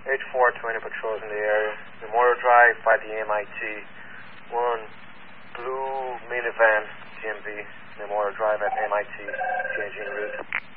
8420 patrols in the area. Memorial Drive by the MIT. One blue minivan, GMV. Memorial Drive at MIT, changing route.